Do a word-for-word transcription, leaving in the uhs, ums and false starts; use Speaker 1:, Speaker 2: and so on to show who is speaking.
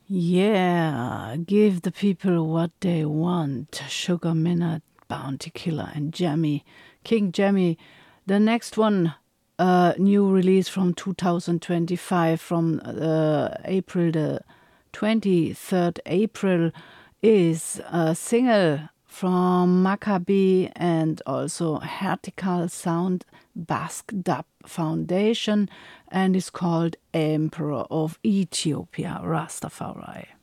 Speaker 1: Yeah, give the people what they want. Sugar Minott, Bounty Killer, and Jammy, King Jammy. The next one, uh, new release from two thousand twenty-five, from uh, April the twenty-third April, is a single from Maccabi and also Hertikal Sound Basque Dub Foundation, and is called Emperor of Ethiopia, Rastafari.